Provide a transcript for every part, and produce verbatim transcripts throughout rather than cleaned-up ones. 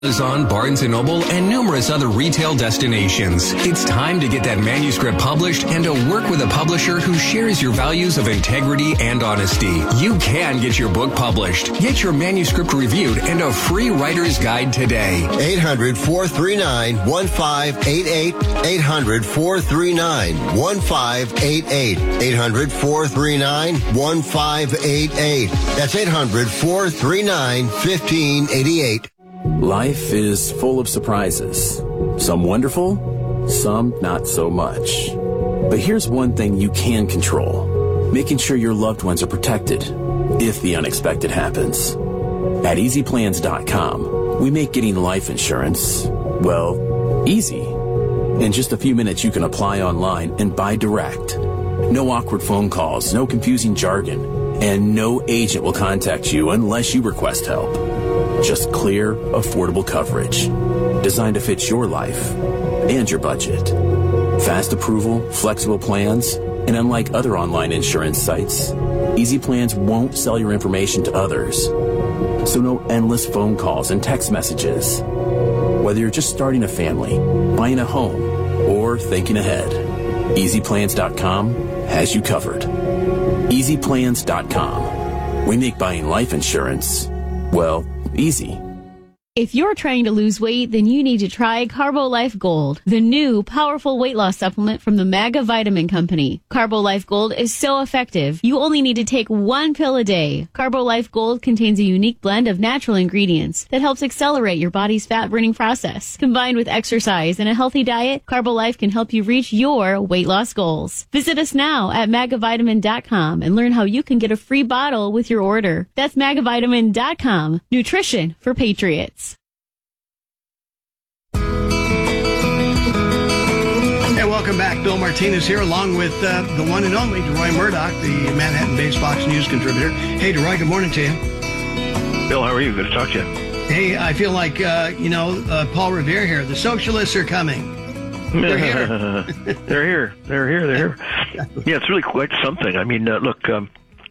Amazon, Barnes and Noble, and numerous other retail destinations. It's time to get that manuscript published and to work with a publisher who shares your values of integrity and honesty. You can get your book published. Get your manuscript reviewed and a free writer's guide today. eight hundred, four three nine, one five eight eight. eight hundred, four three nine, one five eight eight. eight hundred, four three nine, one five eight eight. That's eight hundred, four three nine, one five eight eight. Life is full of surprises. Some wonderful, some not so much. But here's one thing you can control. Making sure your loved ones are protected if the unexpected happens. At easy plans dot com, we make getting life insurance, well, easy. In just a few minutes, you can apply online and buy direct. No awkward phone calls, no confusing jargon, and no agent will contact you unless you request help. Just clear, affordable coverage designed to fit your life and your budget. Fast approval, flexible plans, and unlike other online insurance sites, Easy Plans won't sell your information to others. So no endless phone calls and text messages. Whether you're just starting a family, buying a home, or thinking ahead, easy plans dot com has you covered. easy plans dot com. We make buying life insurance, well, easy. If you're trying to lose weight, then you need to try CarboLife Gold, the new powerful weight loss supplement from the Maga Vitamin Company. CarboLife Gold is so effective, you only need to take one pill a day. CarboLife Gold contains a unique blend of natural ingredients that helps accelerate your body's fat-burning process. Combined with exercise and a healthy diet, CarboLife can help you reach your weight loss goals. Visit us now at maga vitamin dot com and learn how you can get a free bottle with your order. That's maga vitamin dot com. Nutrition for Patriots. Hey, welcome back. Bill Martinez here, along with uh, the one and only DeRoy Murdoch, the Manhattan-based Fox News contributor. Hey, DeRoy, good morning to you. Bill, how are you? Good to talk to you. Hey, I feel like, uh, you know, uh, Paul Revere here. The socialists are coming. They're here. They're here. They're here. They're here. Yeah, it's really quite something. I mean, uh, look, um,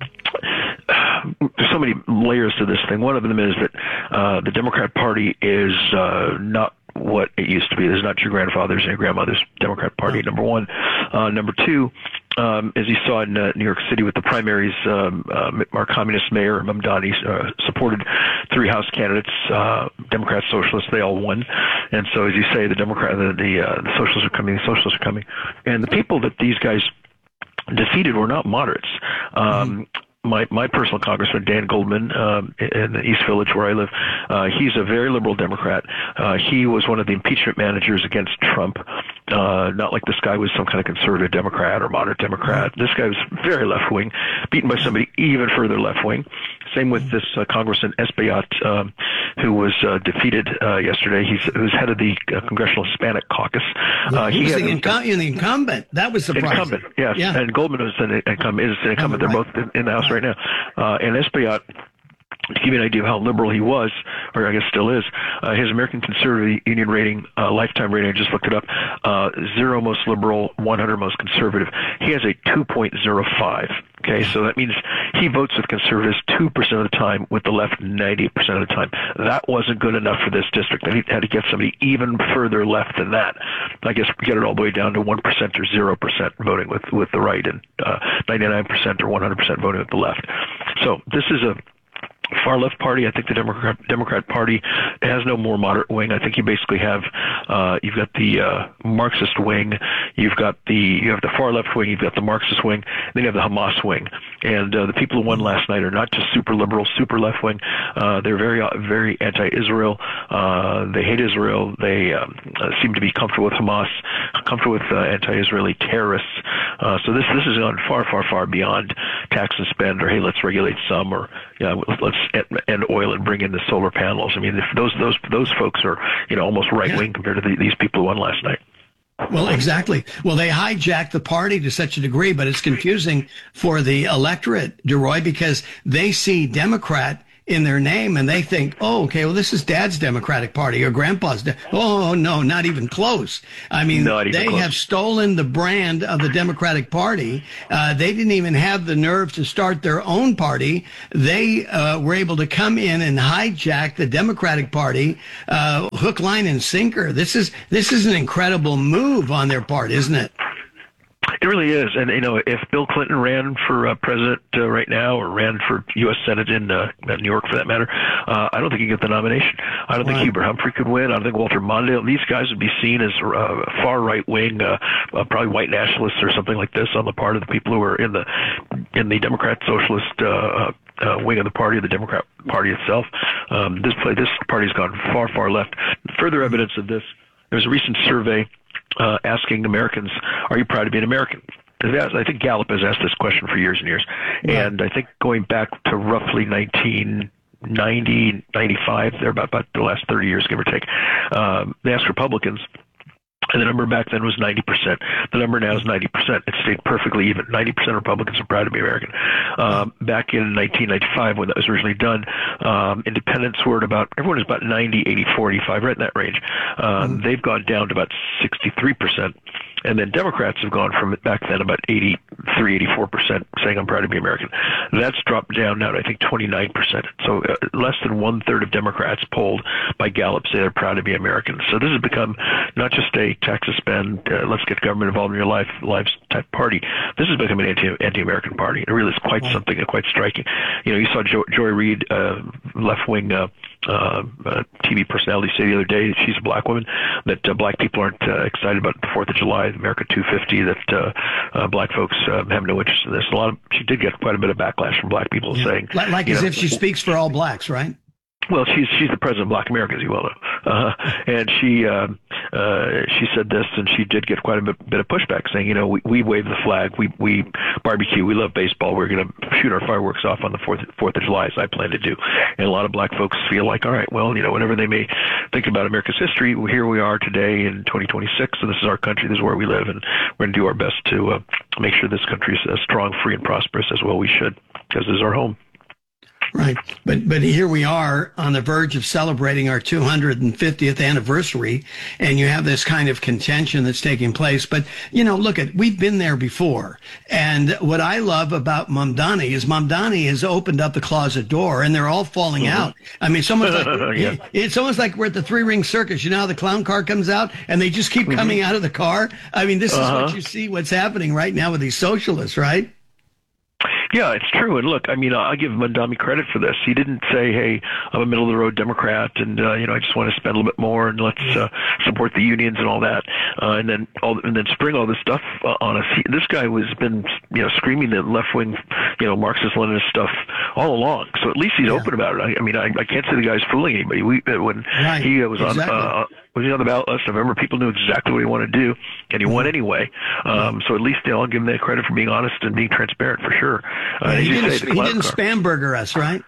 there's so many layers to this thing. One of them is that uh, the Democrat Party is uh, not what it used to be. This is not your grandfather's and your grandmother's Democrat Party, number one. Uh, number two, um, as you saw in uh, New York City with the primaries, um, uh, our communist mayor, Mamdani, uh, supported three House candidates, uh, Democrats, Socialists, they all won. And so, as you say, the Democrat, the, the, uh, the Socialists are coming, the Socialists are coming. And the people that these guys defeated were not moderates. Um, mm-hmm. My my personal congressman, Dan Goldman, um, in the East Village where I live, uh, he's a very liberal Democrat. Uh, he was one of the impeachment managers against Trump. Uh, not like this guy was some kind of conservative Democrat or moderate Democrat. This guy was very left-wing, beaten by somebody even further left-wing. Same with this uh, Congressman Espaillat, um, who was uh, defeated uh, yesterday. He's who's head of the uh, Congressional Hispanic Caucus. Uh, he, he was had, the, incum- the incumbent. That was surprising. Incumbent, yes. Yeah. And Goldman was an incumbent. Is an incumbent. They're both in, in the House right now. Uh, and Espaillat, to give you an idea of how liberal he was, or I guess still is, uh, his American Conservative Union rating, uh, lifetime rating, I just looked it up, uh, zero most liberal, one hundred most conservative. He has a two point oh five. Okay, so that means he votes with conservatives two percent of the time, with the left ninety percent of the time. That wasn't good enough for this district. They had to get somebody even further left than that. I guess we get it all the way down to one percent or zero percent voting with, with the right, and uh, ninety-nine percent or one hundred percent voting with the left. So this is a far left party. I think the Democrat Democrat Party has no more moderate wing. I think you basically have uh, you've got the uh, Marxist wing, you've got the you have the far left wing, you've got the Marxist wing, then you have the Hamas wing. And uh, the people who won last night are not just super liberal, super left wing. Uh, they're very uh, very anti-Israel. Uh, they hate Israel. They um, uh, seem to be comfortable with Hamas, comfortable with uh, anti-Israeli terrorists. Uh, so this this has gone far far far beyond tax and spend, or hey, let's regulate some, or yeah, let's end oil and bring in the solar panels. I mean, if those those those folks are, you know, almost right wing yeah. compared to the, these people who won last night. Well, exactly. Well, they hijacked the party to such a degree, but it's confusing for the electorate, DeRoy, because they see Democrat in their name, and they think, oh, okay, well, this is Dad's Democratic Party or Grandpa's. De- oh, no, not even close. I mean, they close. have stolen the brand of the Democratic Party. Uh, they didn't even have the nerve to start their own party. They uh, were able to come in and hijack the Democratic Party, uh, hook, line, and sinker. This is this is an incredible move on their part, isn't it? It really is. And, you know, if Bill Clinton ran for uh, president uh, right now or ran for U S Senate in uh, New York, for that matter, uh, I don't think he'd get the nomination. I don't wow. think Hubert Humphrey could win. I don't think Walter Mondale. These guys would be seen as uh, far right-wing, uh, uh, probably white nationalists or something like this on the part of the people who are in the in the Democrat Socialist uh, uh, wing of the party, the Democrat Party itself. Um, this, play, this party's gone far, far left. Further evidence of this, there's a recent survey Uh, asking Americans, are you proud to be an American? I think Gallup has asked this question for years and years. Yeah. And I think going back to roughly nineteen ninety, ninety-five, they're about, about the last thirty years, give or take, um, they asked Republicans, and the number back then was ninety percent. The number now is ninety percent. It stayed perfectly even. ninety percent of Republicans are proud to be American. Um, back in nineteen ninety-five, when that was originally done, um, independents were at about, everyone is about ninety, eighty-four, eighty-five, right in that range. Um, mm. They've gone down to about sixty-three percent. And then Democrats have gone from back then about eighty-three, eighty-four percent saying I'm proud to be American. That's dropped down now to, I think, twenty-nine percent. So uh, less than one-third of Democrats polled by Gallup say they're proud to be Americans. So this has become not just a taxes spend, uh, let's get government involved in your life, lives type party. This has become an anti, anti-American party. It really is quite wow. something, uh, quite striking. You know, you saw jo- Joy Reid, uh, left-wing uh, uh, uh, T V personality, say the other day, she's a black woman, that uh, black people aren't uh, excited about the fourth of July, America two fifty, that uh, uh, black folks uh, have no interest in this. A lot of, she did get quite a bit of backlash from black people yeah. saying, like, like as know, if she speaks for all blacks, right? Well, she's she's the president of Black America, as you well know, uh, and she uh, uh, she said this, and she did get quite a bit, bit of pushback, saying, you know, we, we wave the flag, we we barbecue, we love baseball, we're going to shoot our fireworks off on the fourth Fourth of July, as I plan to do. And a lot of black folks feel like, all right, well, you know, whatever they may think about America's history, well, here we are today in twenty twenty-six, and this is our country, this is where we live, and we're going to do our best to uh, make sure this country is uh, strong, free, and prosperous, as well we should, because this is our home. Right. But but here we are on the verge of celebrating our two hundred fiftieth anniversary, and you have this kind of contention that's taking place. But, you know, look, at we've been there before. And what I love about Mamdani is Mamdani has opened up the closet door, and they're all falling mm-hmm. out. I mean, it's almost like, yeah. it's almost like we're at the three-ring circus. You know how the clown car comes out, and they just keep mm-hmm. coming out of the car? I mean, this uh-huh. is what you see what's happening right now with these socialists, right? Yeah, it's true. And look, I mean, I give Mamdani credit for this. He didn't say, hey, I'm a middle-of-the-road Democrat, and, uh, you know, I just want to spend a little bit more, and let's uh, support the unions and all that, uh, and then all, and then spring all this stuff uh, on us. He, this guy was been, you know, screaming the left-wing, you know, Marxist-Leninist stuff all along. So at least he's yeah. open about it. I, I mean, I, I can't say the guy's fooling anybody. We, when right. he uh, was exactly. on... Uh, When he was on the ballot last November, people knew exactly what he wanted to do, and he won anyway. Um, so at least, you know, I'll give him that credit for being honest and being transparent, for sure. Uh, yeah, he, didn't, say, he didn't spam burger us, right?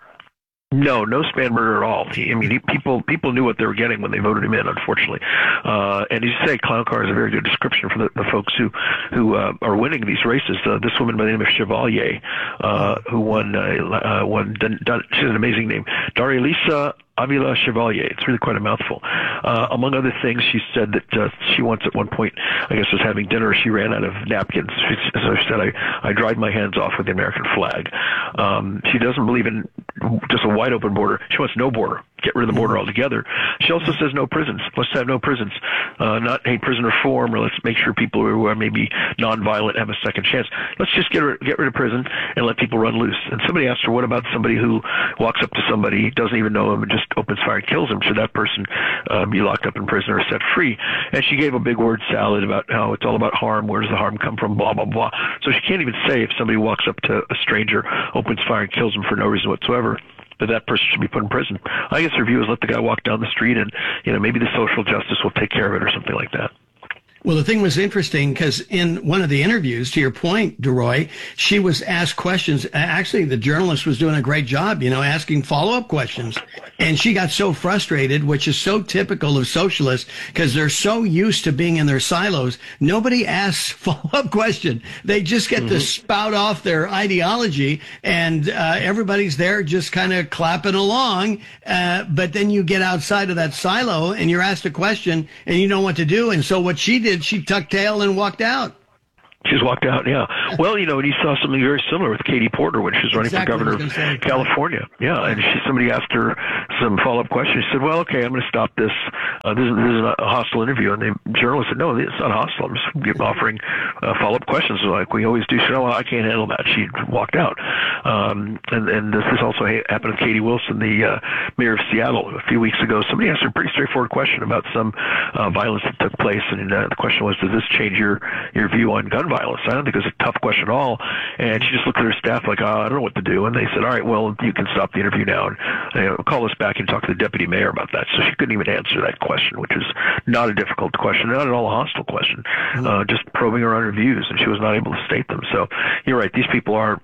No, no Spanberger at all. He, I mean, he, people people knew what they were getting when they voted him in, unfortunately. Uh, and as you say, clown car is a very good description for the, the folks who who uh, are winning these races. Uh, this woman by the name of Chevalier, uh, who won, uh, uh, won. Dun, dun, she has an amazing name, Daria-Lisa Avila Chevalier. It's really quite a mouthful. Uh, among other things, she said that uh, she once at one point, I guess, was having dinner. She ran out of napkins. She, so she said, I, I dried my hands off with the American flag. Um, she doesn't believe in just a wide open border. She wants no border. Get rid of the border altogether. She also says no prisons. Let's have no prisons. Uh, not a prison reform, or let's make sure people who are maybe nonviolent have a second chance. Let's just get rid, get rid of prison and let people run loose. And somebody asked her, what about somebody who walks up to somebody, doesn't even know him, and just opens fire and kills him? Should that person uh, be locked up in prison or set free? And she gave a big word salad about how it's all about harm. Where does the harm come from? Blah, blah, blah. So she can't even say if somebody walks up to a stranger, opens fire and kills him for no reason whatsoever, that that person should be put in prison. I guess her view is let the guy walk down the street, and, you know, maybe the social justice will take care of it or something like that. Well, the thing was interesting because in one of the interviews, to your point, DeRoy, she was asked questions. Actually, the journalist was doing a great job, you know, asking follow-up questions. And she got so frustrated, which is so typical of socialists because they're so used to being in their silos. Nobody asks follow-up question. They just get mm-hmm. to spout off their ideology, and uh, everybody's there just kind of clapping along. Uh, but then you get outside of that silo and you're asked a question and you know what to do. And so what she did, she tucked tail and walked out. She's walked out, yeah. Well, you know, and you saw something very similar with Katie Porter when she was running exactly for governor of California. Yeah, and she, somebody asked her some follow-up questions. She said, well, okay, I'm going to stop this. Uh, this, is, this is a hostile interview. And the journalist said, no, it's not hostile. I'm just offering uh, follow-up questions like we always do. She said, oh, well, I can't handle that. She walked out. Um, and, and this, this also happened with Katie Wilson, the uh, mayor of Seattle, a few weeks ago. Somebody asked her a pretty straightforward question about some uh, violence that took place. And uh, the question was, does this change your, your view on gun violence? I don't think it was a tough question at all. And she just looked at her staff like, oh, I don't know what to do. And they said, all right, well, you can stop the interview now and you know, call us back and talk to the deputy mayor about that. So she couldn't even answer that question, which is not a difficult question, not at all a hostile question, mm-hmm. uh, just probing her on her views. And she was not able to state them. So you're right. These people are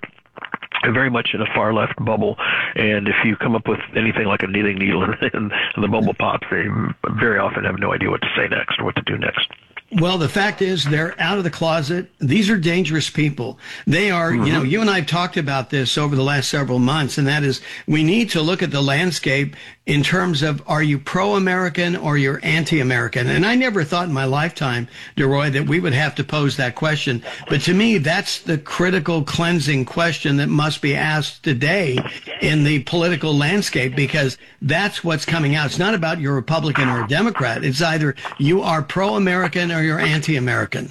very much in a far left bubble, and if you come up with anything like a knitting needle and, and the bubble pops, they very often have no idea what to say next or what to do next. Well, the fact is they're out of the closet. These are dangerous people. They are, mm-hmm. you know, you and I have talked about this over the last several months, and that is we need to look at the landscape in terms of are you pro-American or you're anti-American? And I never thought in my lifetime, DeRoy, that we would have to pose that question. But to me, that's the critical cleansing question that must be asked today in the political landscape, because that's what's coming out. It's not about you're a Republican or a Democrat. It's either you are pro-American or you're anti-American.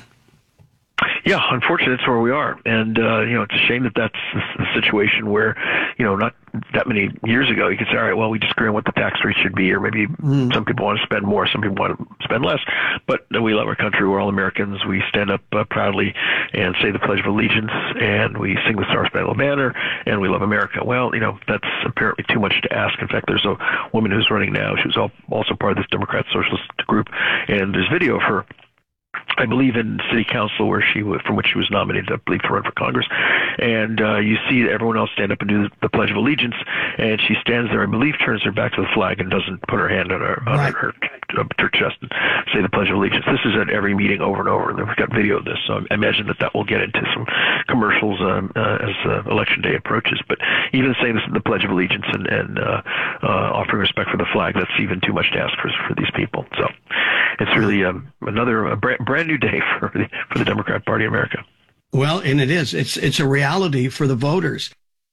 Yeah, unfortunately, that's where we are. And, uh, you know, it's a shame that that's the situation where, you know, not that many years ago, you could say, all right, well, we disagree on what the tax rate should be, or maybe mm. some people want to spend more, some people want to spend less. But we love our country. We're all Americans. We stand up uh, proudly and say the Pledge of Allegiance, and we sing the Star-Spangled Banner, and we love America. Well, you know, that's apparently too much to ask. In fact, there's a woman who's running now. She was also part of this Democrat Socialist group, and there's video of her, I believe, in city council where she was, from which she was nominated, I believe, to run for Congress. And uh, you see everyone else stand up and do the Pledge of Allegiance, and she stands there, I believe, turns her back to the flag and doesn't put her hand on her on right. her, her, her chest and say the Pledge of Allegiance. This is at every meeting over and over, and we've got video of this. So I imagine that that will get into some commercials um, uh, as uh, Election Day approaches. But even saying this, the Pledge of Allegiance and, and uh, uh, offering respect for the flag, that's even too much to ask for, for these people. So it's really um, another a brand, brand new day for the, for the Democrat Party in America. Well, and it is. It's it's a reality for the voters.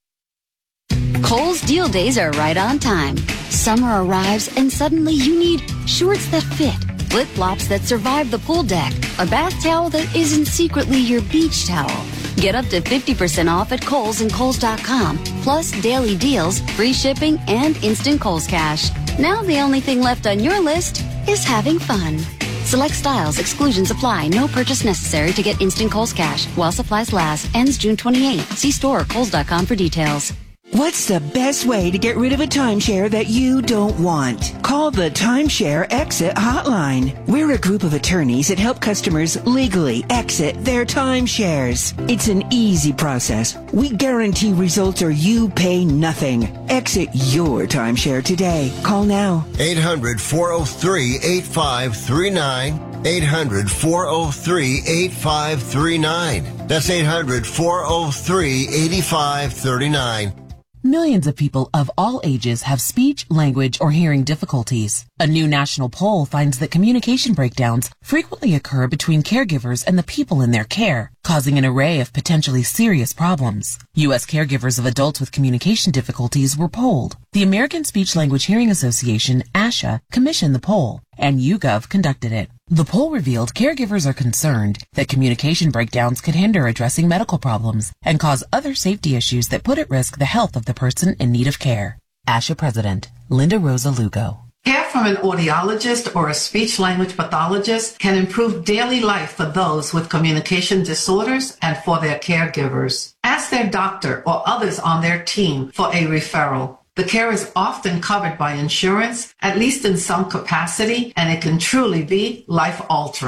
Kohl's Deal Days are right on time. Summer arrives and suddenly you need shorts that fit, flip-flops that survive the pool deck, a bath towel that isn't secretly your beach towel. Get up to fifty percent off at Kohl's and Kohl's dot com, plus daily deals, free shipping, and instant Kohl's Cash. Now the only thing left on your list is having fun. Select styles, exclusions apply. No purchase necessary to get instant Kohl's Cash while supplies last. Ends June twenty-eighth. See store or Kohl's dot com for details. What's the best way to get rid of a timeshare that you don't want? Call the Timeshare Exit Hotline. We're a group of attorneys that help customers legally exit their timeshares. It's an easy process. We guarantee results or you pay nothing. Exit your timeshare today. Call now. eight hundred, four oh three, eight five three nine. eight hundred, four oh three, eight five three nine. That's eight hundred, four oh three, eight five three nine. Millions of people of all ages have speech, language, or hearing difficulties. A new national poll finds that communication breakdowns frequently occur between caregivers and the people in their care, causing an array of potentially serious problems. U S caregivers of adults with communication difficulties were polled. The American Speech Language Hearing Association, ASHA, commissioned the poll, and YouGov conducted it. The poll revealed caregivers are concerned that communication breakdowns could hinder addressing medical problems and cause other safety issues that put at risk the health of the person in need of care. ASHA President Linda Rosa Lugo. Care from an audiologist or a speech-language pathologist can improve daily life for those with communication disorders and for their caregivers. Ask their doctor or others on their team for a referral. The care is often covered by insurance, at least in some capacity, and it can truly be life-altering.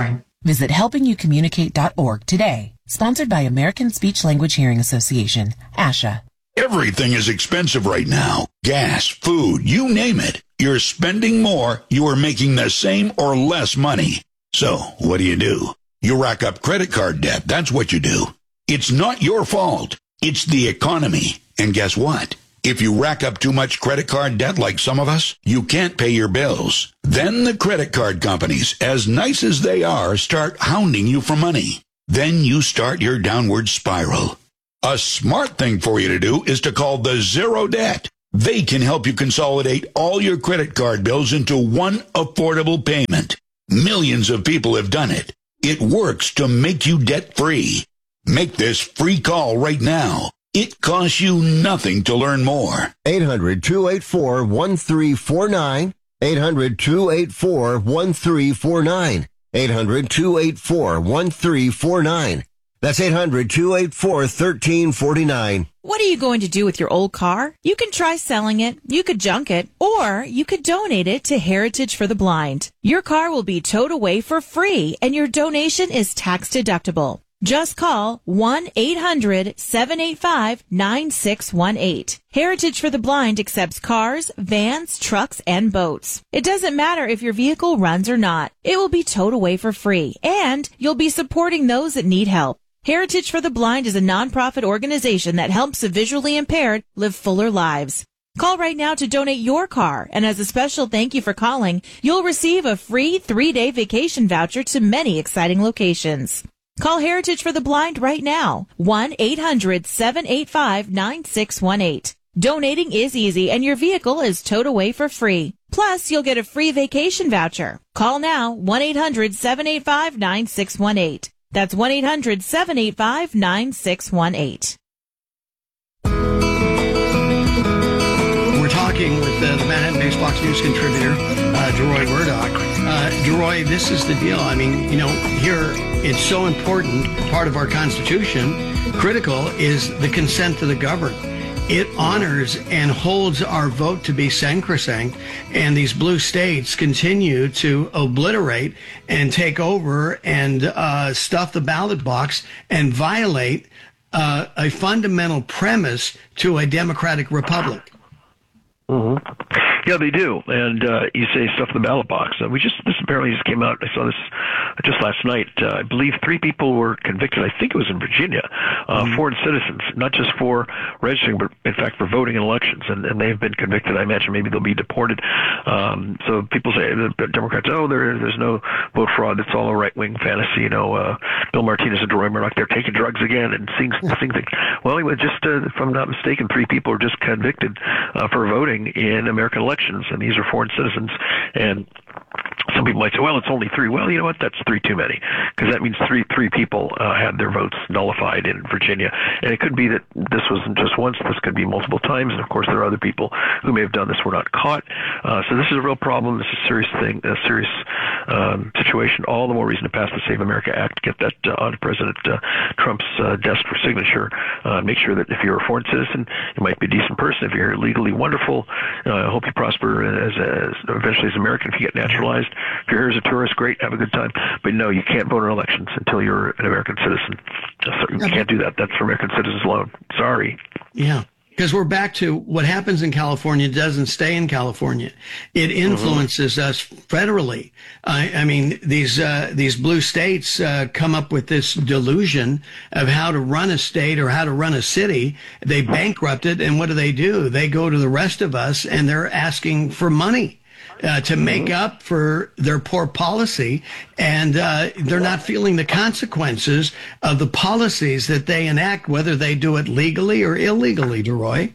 Visit helping you communicate dot org today. Sponsored by American Speech Language Hearing Association, A S H A. Everything is expensive right now. Gas, food, you name it. You're spending more, you are making the same or less money. So, what do you do? You rack up credit card debt. That's what you do. It's not your fault. It's the economy. And guess what? If you rack up too much credit card debt like some of us, you can't pay your bills. Then the credit card companies, as nice as they are, start hounding you for money. Then you start your downward spiral. A smart thing for you to do is to call the Zero Debt. They can help you consolidate all your credit card bills into one affordable payment. Millions of people have done it. It works to make you debt-free. Make this free call right now. It costs you nothing to learn more. eight hundred, two eight four, one three four nine. eight hundred, two eight four, one three four nine. eight hundred, two eight four, one three four nine. That's eight hundred, two eight four, one three four nine. What are you going to do with your old car? You can try selling it, you could junk it, or you could donate it to Heritage for the Blind. Your car will be towed away for free, and your donation is tax deductible. Just call one eight hundred, seven eight five, nine six one eight. Heritage for the Blind accepts cars, vans, trucks, and boats. It doesn't matter if your vehicle runs or not. It will be towed away for free, and you'll be supporting those that need help. Heritage for the Blind is a nonprofit organization that helps the visually impaired live fuller lives. Call right now to donate your car, and as a special thank you for calling, you'll receive a free three-day vacation voucher to many exciting locations. Call Heritage for the Blind right now, one eight hundred, seven eight five, nine six one eight. Donating is easy, and your vehicle is towed away for free. Plus, you'll get a free vacation voucher. Call now, one eight hundred, seven eight five, nine six one eight. That's one eight hundred, seven eight five, nine six one eight. We're talking with uh, the Manhattan-based Fox News contributor, uh, DeRoy Murdoch. Uh, DeRoy, this is the deal. I mean, you know, here it's so important, part of our Constitution, critical, is the consent to the governed. It honors and holds our vote to be sacrosanct, and these blue states continue to obliterate and take over and uh, stuff the ballot box and violate uh, a fundamental premise to a democratic republic. Mm-hmm. Yeah, they do. And uh, you say stuff in the ballot box. Uh, we just this apparently just came out. I saw this just last night. Uh, I believe three people were convicted. I think it was in Virginia, uh, mm-hmm. foreign citizens, not just for registering, but in fact for voting in elections. And, and they've been convicted. I imagine maybe they'll be deported. Um, so people say the Democrats, oh, there, there's no vote fraud. It's all a right-wing fantasy. You know, uh, Bill Martinez and DeRoy Murdoch, they're taking drugs again and seeing things. Like, well, anyway, just uh, if I'm not mistaken, three people were just convicted uh, for voting in American elections, and these are foreign citizens. And some people might say, well, it's only three. Well, you know what? That's three too many, because that means three three people uh, had their votes nullified in Virginia. And it could be that this wasn't just once. This could be multiple times. And, of course, there are other people who may have done this were not caught. Uh, so this is a real problem. This is a serious thing, a serious um, situation. All the more reason to pass the Save America Act, get that uh, on President uh, Trump's uh, desk for signature. Uh, make sure that if you're a foreign citizen, you might be a decent person. If you're legally wonderful, uh, I hope you prosper as, as eventually as American if you get naturalized. If you're here as a tourist, great, have a good time. But no, you can't vote in elections until you're an American citizen. So you can't do that. That's for American citizens alone. Sorry. Yeah. Because we're back to what happens in California doesn't stay in California. It influences mm-hmm. us federally. I, I mean, these uh, these blue states uh, come up with this delusion of how to run a state or how to run a city. They bankrupt it, and what do they do? They go to the rest of us, and they're asking for money. Uh, to make up for their poor policy, and uh, they're not feeling the consequences of the policies that they enact, whether they do it legally or illegally, DeRoy.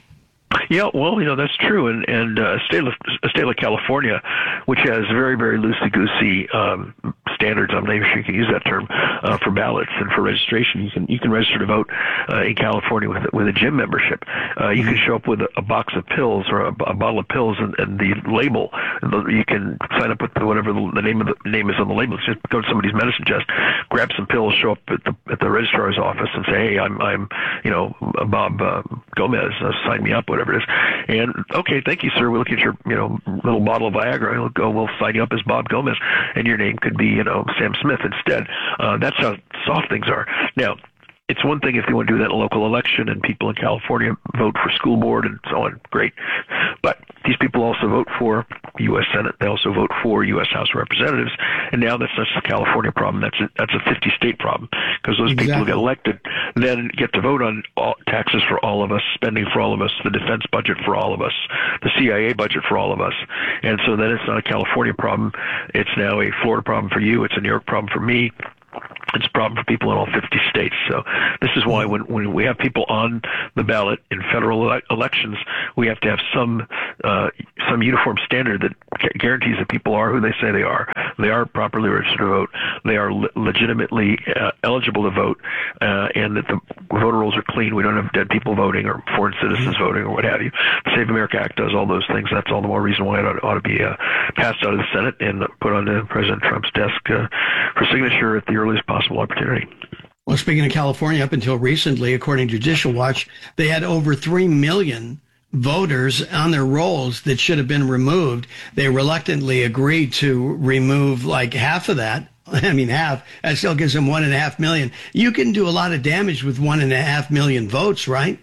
Yeah, well, you know, that's true. And, and uh, a, state of, a state like California, which has very, very loosey-goosey um, standards, I'm not even sure you can use that term, uh, for ballots and for registration. You can you can register to vote uh, in California with, with a gym membership. Uh, you can show up with a, a box of pills or a, a bottle of pills and, and the label. You can sign up with the, whatever the, the name of the name is on the label. Just go to somebody's medicine chest, grab some pills, show up at the at the registrar's office and say, hey, I'm, I'm you know, Bob uh, Gomez, uh, sign me up, whatever it is. And okay, thank you, sir. We'll look at your, you know, little bottle of Viagra. We'll go. We'll sign you up as Bob Gomez, and your name could be, you know, know, Sam Smith instead. Uh, that's how soft things are. Now, it's one thing if you want to do that in a local election and people in California vote for school board and so on, great. But these people also vote for U S Senate. They also vote for U S House of Representatives. And now that's not just a California problem. That's a, that's a fifty-state problem because those exactly. people who get elected then get to vote on all, taxes for all of us, spending for all of us, the defense budget for all of us, the C I A budget for all of us. And so then it's not a California problem. It's now a Florida problem for you. It's a New York problem for me. It's a problem for people in all fifty states. So this is why when, when we have people on the ballot in federal ele- elections, we have to have some uh, some uniform standard that guarantees that people are who they say they are. They are properly registered to vote. They are le- legitimately uh, eligible to vote, uh, and that the voter rolls are clean. We don't have dead people voting or foreign citizens voting or what have you. The Save America Act does all those things. That's all the more reason why it ought, ought to be uh, passed out of the Senate and put on uh, President Trump's desk uh, for signature at the earliest possible opportunity. Well, speaking of California, up until recently, according to Judicial Watch, they had over three million voters on their rolls that should have been removed. They reluctantly agreed to remove like half of that. I mean, half. That still gives them one and a half million. You can do a lot of damage with one and a half million votes, right?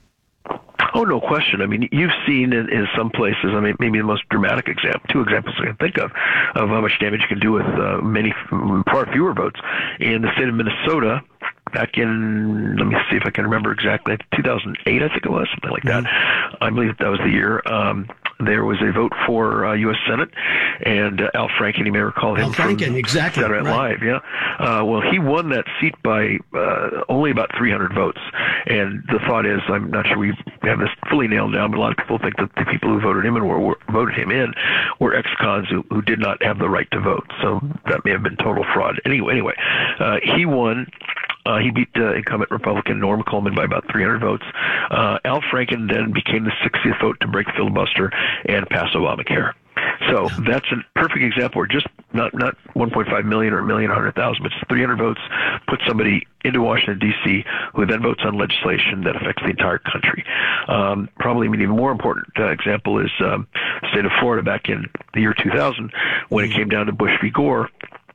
Oh, no question. I mean, you've seen in, in some places, I mean, maybe the most dramatic example, two examples I can think of, of how much damage you can do with uh, many, far fewer votes. In the state of Minnesota, back in, let me see if I can remember exactly, two thousand eight, I think it was, something like that. Mm-hmm. I believe that was the year. Um, there was a vote for uh, U S Senate, and uh, Al Franken, you may recall him Al Franken, from exactly, Saturday Night right. Live, yeah. Uh, well, he won that seat by uh, only about three hundred votes, and the thought is, I'm not sure we have this fully nailed down, but a lot of people think that the people who voted him in were, were voted him in were ex-cons who, who did not have the right to vote, so that may have been total fraud. Anyway, anyway, uh, he won. Uh, he beat uh, incumbent Republican Norm Coleman by about three hundred votes. Uh, Al Franken then became the sixtieth vote to break filibuster and pass Obamacare. So that's a perfect example where just not not one point five million or a million, one hundred thousand, but just three hundred votes put somebody into Washington, D C, who then votes on legislation that affects the entire country. Um, probably an even more important uh, example is um, the state of Florida back in the year two thousand when it came down to Bush v. Gore.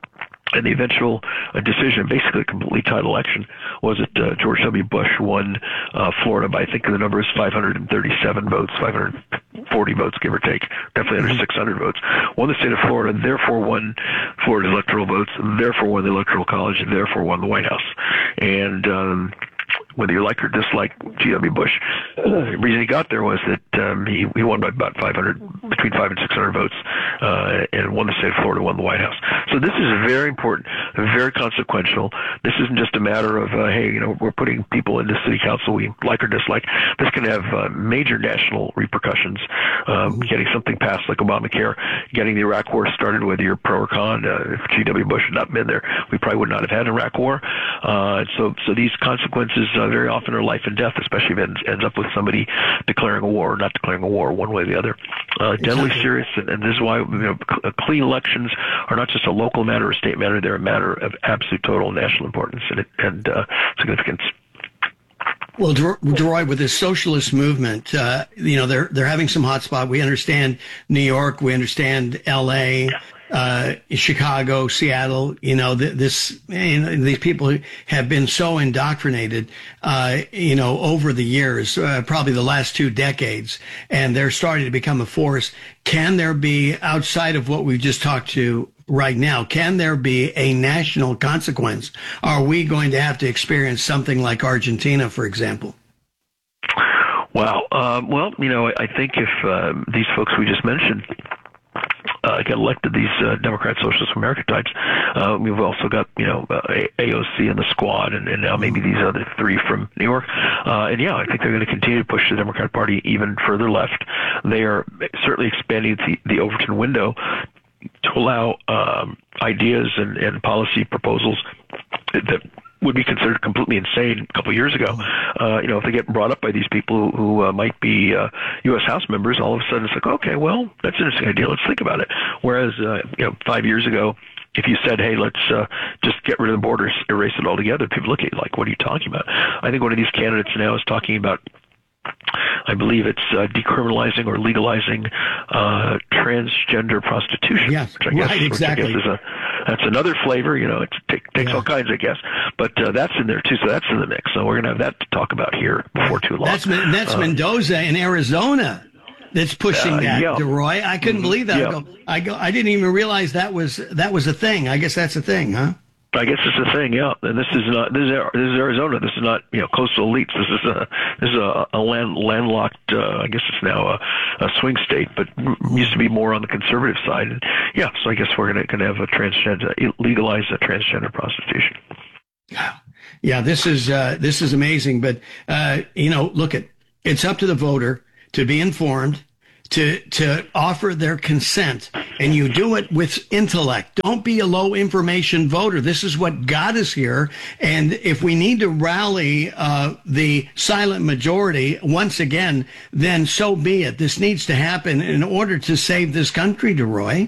And the eventual uh, decision, basically a completely tied election, was that uh, George W. Bush won uh, Florida by, I think the number is five hundred thirty-seven votes, five hundred forty votes, give or take, definitely under six hundred votes. Won the state of Florida, and therefore won Florida's electoral votes, and therefore won the Electoral College, and therefore won the White House. And um, whether you like or dislike G W. Bush, the reason he got there was that um, he, he won by about five hundred, between five and six hundred votes, uh, and won the state of Florida, won the White House. So this is very important, very consequential. This isn't just a matter of, uh, hey, you know, we're putting people into city council we like or dislike. This can have uh, major national repercussions. Um, getting something passed like Obamacare, getting the Iraq War started, whether you're pro or con. Uh, if G W. Bush had not been there, we probably would not have had an Iraq War. Uh, so, so these consequences uh, very often are life and death, especially if it ends, ends up with somebody declaring a war or not declaring a war, one way or the other. Uh, deadly exactly. serious, and, and this is why, you know, clean elections are not just a local matter or state matter; they're a matter of absolute total national importance and, and uh, significance. Well, Deroy, with this socialist movement, uh, you know, they're they're having some hotspot. We understand New York, we understand L A, uh, Chicago, Seattle. You know, th- this you know, these people have been so indoctrinated, uh, you know, over the years, uh, probably the last two decades, and they're starting to become a force. Can there be, outside of what we've just talked to right now, can there be a national consequence? Are we going to have to experience something like Argentina, for example? Wow. Um, well, you know, I think if um, these folks we just mentioned uh, get elected, these uh, Democrat Socialist America types, uh, we've also got, you know, uh, A O C and the Squad, and, and now maybe these other three from New York. Uh, and yeah, I think they're going to continue to push the Democrat Party even further left. They are certainly expanding the, the Overton window to allow um, ideas and, and policy proposals that would be considered completely insane a couple of years ago. Uh, you know, if they get brought up by these people who, who uh, might be uh, U S House members, all of a sudden it's like, okay, well, that's an interesting idea. Let's think about it. Whereas, uh, you know, five years ago, if you said, hey, let's uh, just get rid of the borders, erase it altogether, people look at you like, what are you talking about? I think one of these candidates now is talking about, I believe it's uh, decriminalizing or legalizing uh, transgender prostitution. Yes, which I guess, right, exactly. Which I guess is a that's another flavor. You know, it take, takes yeah. all kinds, I guess. But uh, that's in there too, so that's in the mix. So we're going to have that to talk about here before too long. That's that's uh, Mendoza in Arizona that's pushing uh, that, yeah. DeRoy. I couldn't believe that. Yeah. I go, I go, I didn't even realize that was that was a thing. I guess that's a thing, huh? I guess it's a thing, yeah. And this is not this is this is Arizona. This is not you know coastal elites. This is a this is a, a land landlocked. Uh, I guess it's now a, a swing state, but used to be more on the conservative side. And yeah, so I guess we're gonna gonna have a transgender legalize a transgender prostitution. Yeah, this is uh, this is amazing. But uh, you know, look at it's up to the voter to be informed, to to offer their consent, and you do it with intellect. Don't be a low information voter. This is what got us here. And if we need to rally uh, the silent majority once again, then so be it. This needs to happen in order to save this country, DeRoy.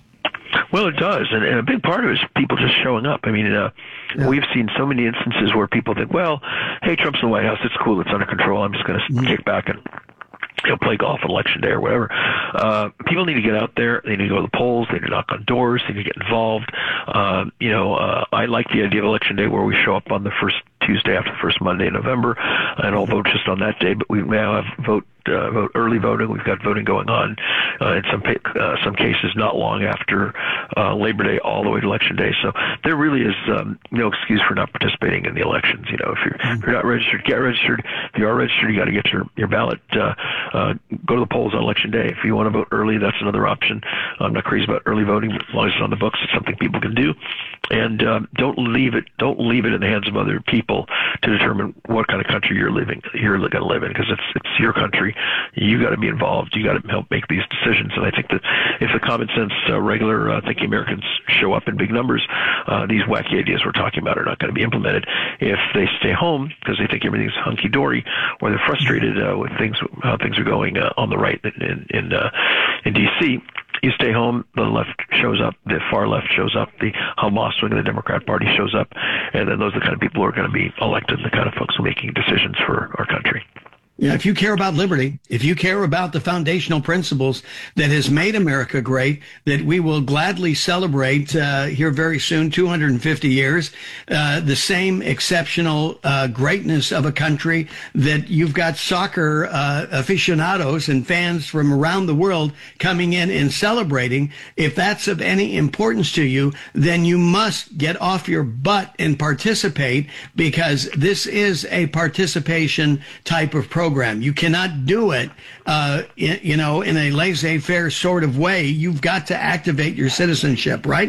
Well, it does, and, and a big part of it is people just showing up. I mean, uh, yeah. we've seen so many instances where people think, well, hey, Trump's in the White House, it's cool, it's under control, I'm just going to mm-hmm. kick back and you know, play golf on election day or whatever. Uh, people need to get out there. They need to go to the polls. They need to knock on doors. They need to get involved. Uh, you know, uh, I like the idea of election day where we show up on the first Tuesday after the first Monday in November and all vote just on that day. But we now have vote uh, vote early voting. We've got voting going on uh, in some uh, some cases not long after uh, Labor Day all the way to election day. So there really is um, no excuse for not participating in the elections. You know, if you're, if you're not registered, get registered. If you are registered, you got to get your your ballot. Uh, uh, go to the polls on election day. If you want to vote early, that's another option. I'm not crazy about early voting, as long as it's on the books. It's something people can do, and um, don't leave it. Don't leave it in the hands of other people to determine what kind of country you're living. You're going to live in, because it's it's your country. You got to be involved. You got to help make these decisions. And I think that if the common sense, uh, regular uh, thinking Americans show up in big numbers, uh, these wacky ideas we're talking about are not going to be implemented. If they stay home because they think everything's hunky dory, or they're frustrated uh, with things, how things are going uh, on the right in in uh, in D C. You stay home, the left shows up, the far left shows up, the Hamas wing of the Democrat Party shows up, and then those are the kind of people who are going to be elected, the kind of folks who are making decisions for our country. Yeah, if you care about liberty, if you care about the foundational principles that has made America great, that we will gladly celebrate uh, here very soon, two hundred fifty years, uh, the same exceptional uh, greatness of a country that you've got soccer uh, aficionados and fans from around the world coming in and celebrating. If that's of any importance to you, then you must get off your butt and participate, because this is a participation type of program. Program. You cannot do it, uh, in, you know, in a laissez-faire sort of way. You've got to activate your citizenship, right?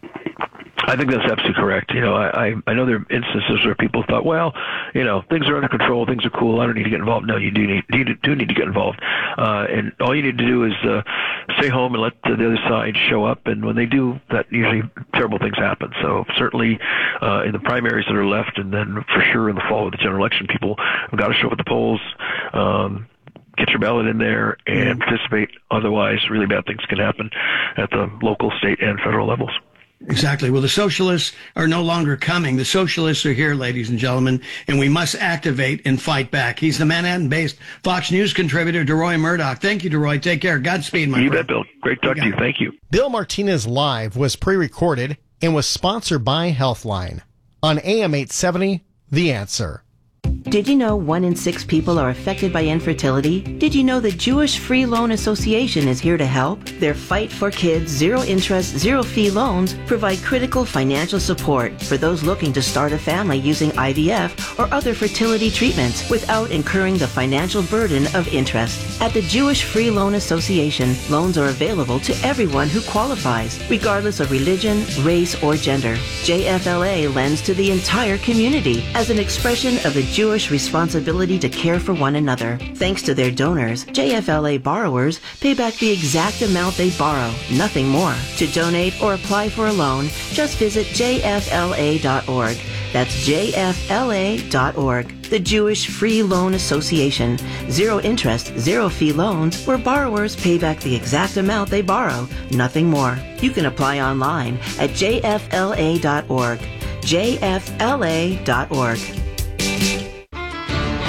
I think that's absolutely correct. You know, I, I know there are instances where people thought, well, you know, things are under control, things are cool, I don't need to get involved. No, you do need, you do need to get involved. Uh, and all you need to do is uh, stay home and let the, the other side show up. And when they do, that usually terrible things happen. So certainly uh, in the primaries that are left, and then for sure in the fall with the general election, people have got to show up at the polls. Um, Get your ballot in there and participate. Otherwise, really bad things can happen at the local, state, and federal levels. Exactly. Well, the socialists are no longer coming. The socialists are here, ladies and gentlemen, and we must activate and fight back. He's the Manhattan-based Fox News contributor, DeRoy Murdoch. Thank you, DeRoy. Take care. Godspeed, my you friend. You bet, Bill. Great talking to you. Thank you. Bill Martinez Live was pre-recorded and was sponsored by Healthline on A M eight seventy, The Answer. Did you know one in six people are affected by infertility? Did you know the Jewish Free Loan Association is here to help? Their Fight for Kids zero-interest, zero-fee loans provide critical financial support for those looking to start a family using I V F or other fertility treatments without incurring the financial burden of interest. At the Jewish Free Loan Association, loans are available to everyone who qualifies, regardless of religion, race, or gender. J F L A lends to the entire community as an expression of the Jewish responsibility to care for one another. Thanks to their donors, J F L A borrowers pay back the exact amount they borrow, nothing more. To donate or apply for a loan, just visit J F L A dot org. That's J F L A dot org. The Jewish Free Loan Association. Zero interest, zero fee loans where borrowers pay back the exact amount they borrow, nothing more. You can apply online at J F L A dot org. J F L A dot org.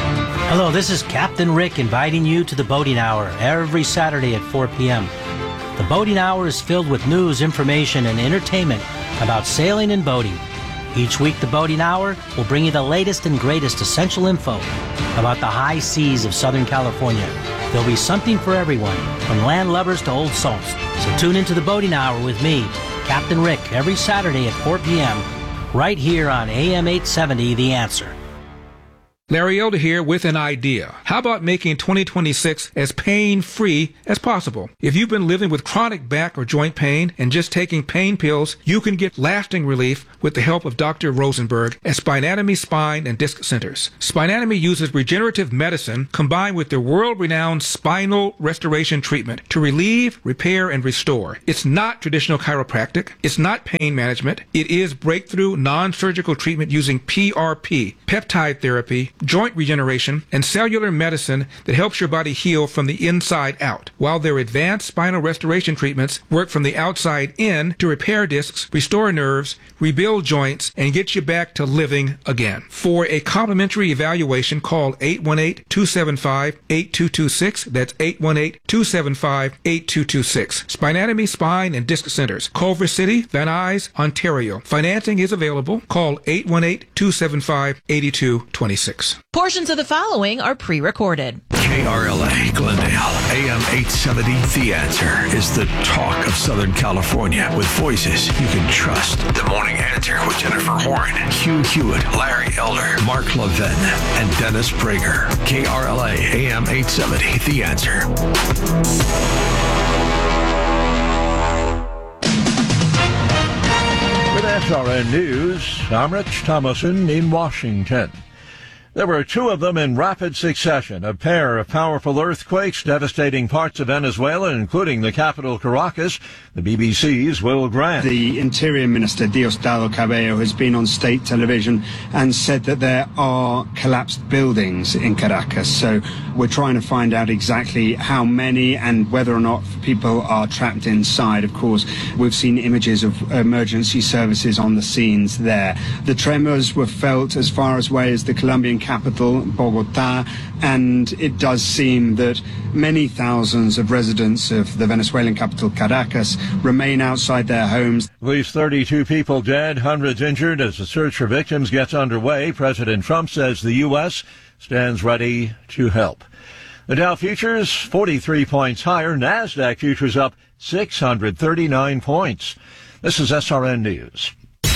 Hello, this is Captain Rick inviting you to the Boating Hour every Saturday at four p.m. The Boating Hour is filled with news, information, and entertainment about sailing and boating. Each week, the Boating Hour will bring you the latest and greatest essential info about the high seas of Southern California. There'll be something for everyone, from land lovers to old salts. So tune into the Boating Hour with me, Captain Rick, every Saturday at four p.m., right here on A M eight seventy, The Answer. Larry Elder here with an idea. How about making twenty twenty-six as pain-free as possible? If you've been living with chronic back or joint pain and just taking pain pills, you can get lasting relief with the help of Doctor Rosenberg at Spinatomy Spine and Disc Centers. Spinatomy uses regenerative medicine combined with their world-renowned spinal restoration treatment to relieve, repair, and restore. It's not traditional chiropractic. It's not pain management. It is breakthrough non-surgical treatment using P R P, peptide therapy, joint regeneration, and cellular medicine that helps your body heal from the inside out, while their advanced spinal restoration treatments work from the outside in to repair discs, restore nerves, rebuild joints, and get you back to living again. For a complimentary evaluation, call eight one eight, two seven five, eight two two six. That's eight one eight, two seven five, eight two two six. Spinatomy Spine and Disc Centers, Culver City, Van Nuys, Ontario. Financing is available. Call eight one eight, two seven five, eight two two six. Portions of the following are pre-recorded. K R L A Glendale, A M eight seventy, The Answer is the talk of Southern California with voices you can trust. The Morning Answer with Jennifer Horn, Hugh Hewitt, Larry Elder, Mark Levin, and Dennis Prager. K R L A, A M eight seventy, The Answer. With S R N News, I'm Rich Thomason in Washington. There were two of them in rapid succession, a pair of powerful earthquakes devastating parts of Venezuela, including the capital, Caracas. The B B C's Will Grant. The Interior Minister, Diosdado Cabello, has been on state television and said that there are collapsed buildings in Caracas. So we're trying to find out exactly how many and whether or not people are trapped inside. Of course, we've seen images of emergency services on the scenes there. The tremors were felt as far away as the Colombian capital, Bogota, and it does seem that many thousands of residents of the Venezuelan capital, Caracas, remain outside their homes. At least thirty-two people dead, hundreds injured as the search for victims gets underway. President Trump says the U S stands ready to help. The Dow futures, forty-three points higher. NASDAQ futures up six hundred thirty-nine points. This is S R N News.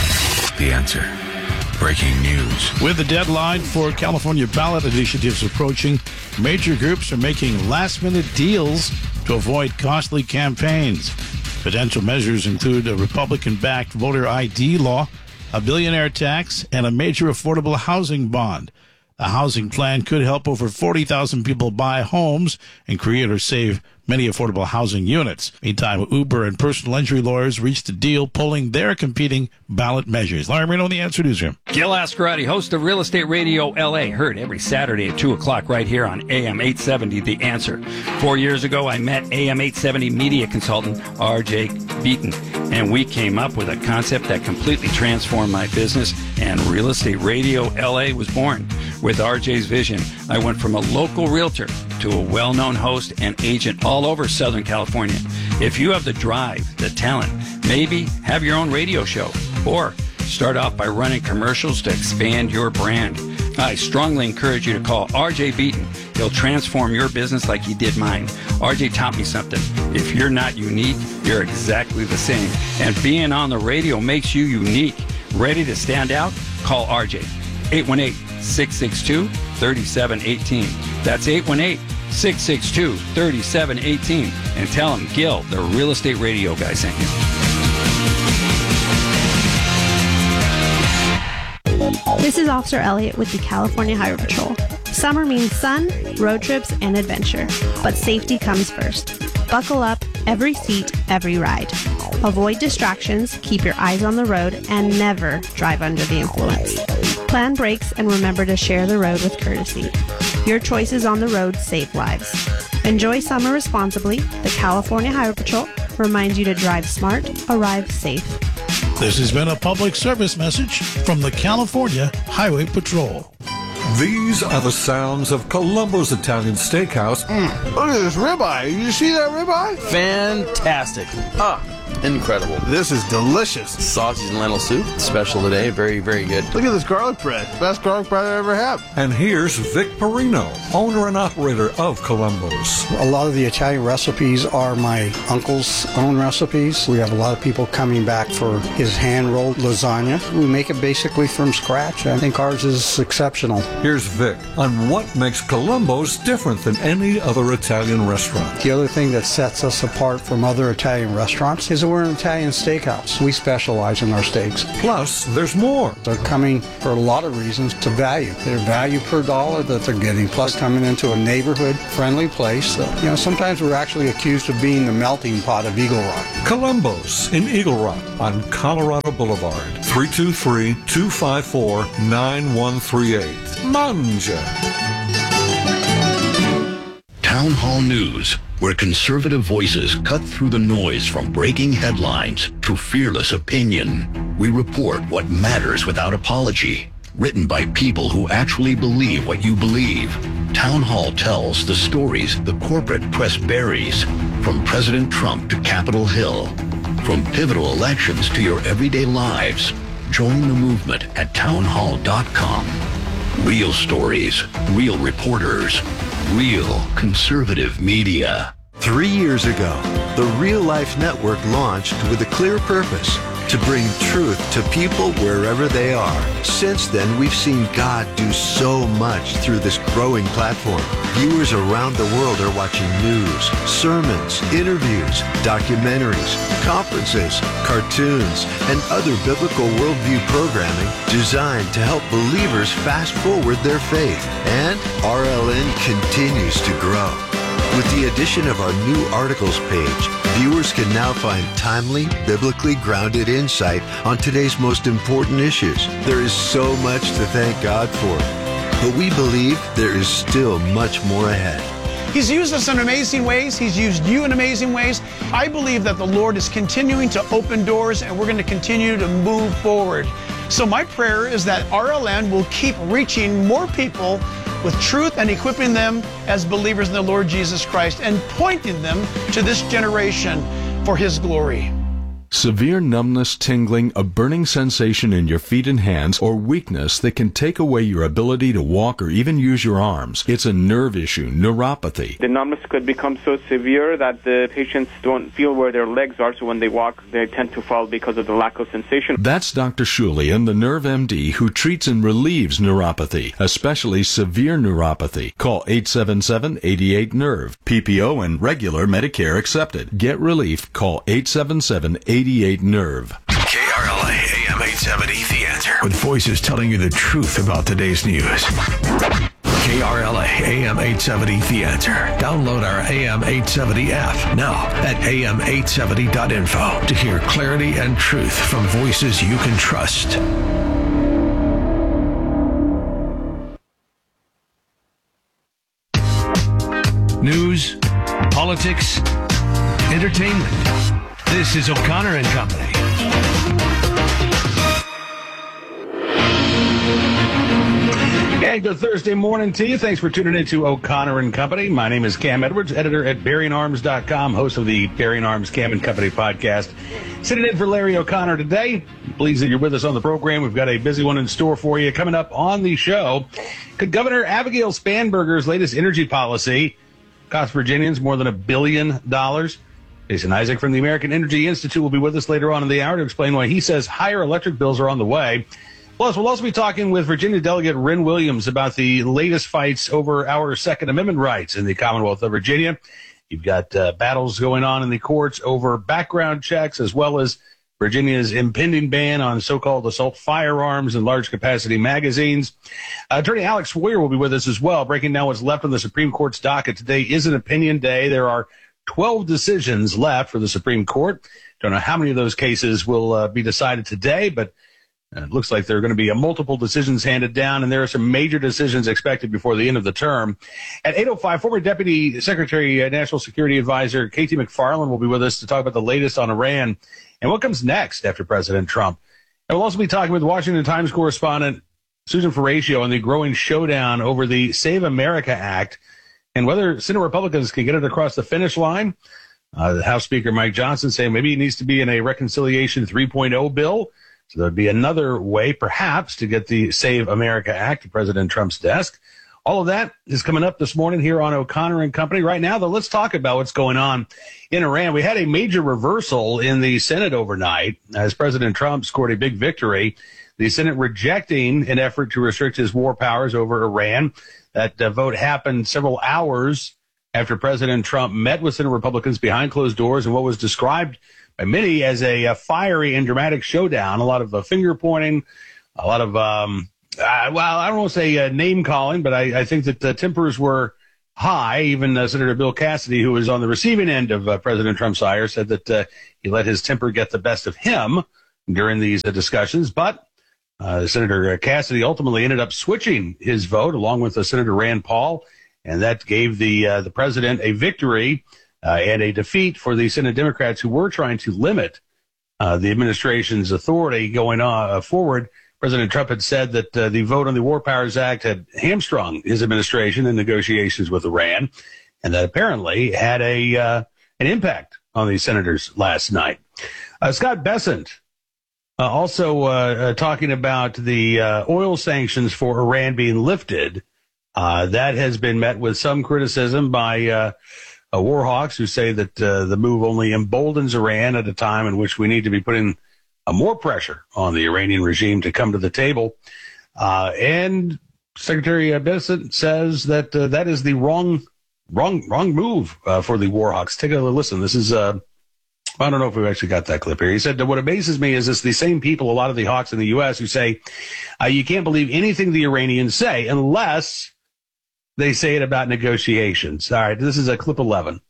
The Answer. Breaking news. With the deadline for California ballot initiatives approaching, major groups are making last-minute deals to avoid costly campaigns. Potential measures include a Republican-backed voter I D law, a billionaire tax, and a major affordable housing bond. The housing plan could help over forty thousand people buy homes and create or save many affordable housing units. Meantime, Uber and personal injury lawyers reached a deal pulling their competing ballot measures. Larry Marino in the Answer Newsroom. Gil Ascarati, host of Real Estate Radio L A, heard every Saturday at two o'clock right here on A M eight seventy, The Answer. Four years ago, I met A M eight seventy media consultant R J Beaton, and we came up with a concept that completely transformed my business, and Real Estate Radio L A was born. With R J's vision, I went from a local realtor to a well-known host and agent all over Southern California. If you have the drive, the talent, maybe have your own radio show, or start off by running commercials to expand your brand, I strongly encourage you to call R J Beaton. He'll transform your business like he did mine. R J taught me something. If you're not unique, you're exactly the same. And being on the radio makes you unique. Ready to stand out? Call R J. eight one eight, six six two, three seven one eight. That's eight one eight, six six two, three seven one eight. And tell him Gil, the Real Estate Radio guy, sent you. This is Officer Elliott with the California Highway Patrol. Summer means sun, road trips, and adventure. But safety comes first. Buckle up, every seat, every ride. Avoid distractions, keep your eyes on the road, and never drive under the influence. Plan brakes and remember to share the road with courtesy. Your choices on the road save lives. Enjoy summer responsibly. The California Highway Patrol reminds you to drive smart, arrive safe. This has been a public service message from the California Highway Patrol. These are the sounds of Columbo's Italian Steakhouse. Mm, look at this ribeye. Did you see that ribeye? Fantastic. Ah, incredible. This is delicious. Sausage and lentil soup, special today. Very, very good. Look at this garlic bread. Best garlic bread I ever had. And here's Vic Perino, owner and operator of Columbo's. A lot of the Italian recipes are my uncle's own recipes. We have a lot of people coming back for his hand-rolled lasagna. We make it basically from scratch. I think ours is exceptional. Here's Vic on what makes Columbo's different than any other Italian restaurant. The other thing that sets us apart from other Italian restaurants is that we're an Italian steakhouse. We specialize in our steaks. Plus, there's more. They're coming for a lot of reasons to value. Their value per dollar that they're getting, plus coming into a neighborhood-friendly place. So, you know, sometimes we're actually accused of being the melting pot of Eagle Rock. Columbo's in Eagle Rock on Colorado Boulevard. three two three, two five four, nine one three eight. Manja. Town Hall News, where conservative voices cut through the noise from breaking headlines to fearless opinion. We report what matters without apology. Written by people who actually believe what you believe. Town Hall tells the stories the corporate press buries, from President Trump to Capitol Hill, from pivotal elections to your everyday lives. Join the movement at town hall dot com. Real stories, real reporters, real conservative media. Three years ago, the Real Life Network launched with a clear purpose: to bring truth to people wherever they are. Since then, we've seen God do so much through this growing platform. Viewers around the world are watching news, sermons, interviews, documentaries, conferences, cartoons, and other biblical worldview programming designed to help believers fast forward their faith. And R L N continues to grow. With the addition of our new articles page, viewers can now find timely, biblically grounded insight on today's most important issues. There is so much to thank God for, but we believe there is still much more ahead. He's used us in amazing ways. He's used you in amazing ways. I believe that the Lord is continuing to open doors, and we're going to continue to move forward. So my prayer is that R L N will keep reaching more people with truth and equipping them as believers in the Lord Jesus Christ and pointing them to this generation for His glory. Severe numbness, tingling, a burning sensation in your feet and hands, or weakness that can take away your ability to walk or even use your arms. It's a nerve issue, neuropathy. The numbness could become so severe that the patients don't feel where their legs are, so when they walk, they tend to fall because of the lack of sensation. That's Doctor Shulian, the Nerve M D, who treats and relieves neuropathy, especially severe neuropathy. Call eight seven seven, eight eight, nerve. P P O and regular Medicare accepted. Get relief. Call eight seven seven, eight eight, nerve. K R L A A M eight seventy, The Answer. With voices telling you the truth about today's news. K R L A A M eight seventy, The Answer. Download our A M eight seventy app now at A M eight seventy dot info to hear clarity and truth from voices you can trust. News, politics, entertainment. This is O'Connor and Company. And good Thursday morning to you. Thanks for tuning in to O'Connor and Company. My name is Cam Edwards, editor at Bearing Arms dot com, host of the Bearing Arms Cam and Company podcast. Sitting in for Larry O'Connor today. Pleased that you're with us on the program. We've got a busy one in store for you. Coming up on the show, could Governor Abigail Spanberger's latest energy policy cost Virginians more than a billion dollars? Jason Isaac from the American Energy Institute will be with us later on in the hour to explain why he says higher electric bills are on the way. Plus, we'll also be talking with Virginia Delegate Ren Williams about the latest fights over our Second Amendment rights in the Commonwealth of Virginia. You've got uh, battles going on in the courts over background checks, as well as Virginia's impending ban on so-called assault firearms and large-capacity magazines. Uh, Attorney Alex Sawyer will be with us as well, breaking down what's left on the Supreme Court's docket. Today is an opinion day. There are twelve decisions left for the Supreme Court. Don't know how many of those cases will uh, be decided today, but uh, it looks like there are going to be a multiple decisions handed down, and there are some major decisions expected before the end of the term. At eight oh five, former Deputy Secretary, uh, National Security Advisor Katie McFarland will be with us to talk about the latest on Iran and what comes next after President Trump. And we'll also be talking with Washington Times correspondent Susan Ferraccio on the growing showdown over the Save America Act and whether Senate Republicans can get it across the finish line. Uh, the House Speaker Mike Johnson saying maybe it needs to be in a Reconciliation three point oh bill. So there'd be another way, perhaps, to get the Save America Act to President Trump's desk. All of that is coming up this morning here on O'Connor and Company. Right now, though, let's talk about what's going on in Iran. We had a major reversal in the Senate overnight as President Trump scored a big victory. The Senate rejecting an effort to restrict his war powers over Iran. That uh, vote happened several hours after President Trump met with Senate Republicans behind closed doors in what was described by many as a, a fiery and dramatic showdown. A lot of uh, finger pointing, a lot of, um, uh, well, I don't want to say uh, name calling, but I, I think that the tempers were high. Even uh, Senator Bill Cassidy, who was on the receiving end of uh, President Trump's ire, said that uh, he let his temper get the best of him during these uh, discussions. But Uh, Senator Cassidy ultimately ended up switching his vote along with uh, Senator Rand Paul, and that gave the uh, the president a victory uh, and a defeat for the Senate Democrats who were trying to limit uh, the administration's authority going on uh, forward. President Trump had said that uh, the vote on the War Powers Act had hamstrung his administration in negotiations with Iran, and that apparently had a uh, an impact on the senators last night. Uh, Scott Bessent Uh, also uh, uh, talking about the uh, oil sanctions for Iran being lifted. Uh, that has been met with some criticism by uh, uh, war hawks who say that uh, the move only emboldens Iran at a time in which we need to be putting uh, more pressure on the Iranian regime to come to the table. Uh, and Secretary Bessent says that uh, that is the wrong, wrong, wrong move uh, for the war hawks. Take a listen. This is uh, I don't know if we've actually got that clip here. He said that what amazes me is it's the same people, a lot of the hawks in the U S, who say uh, you can't believe anything the Iranians say unless they say it about negotiations. All right, this is a clip eleven.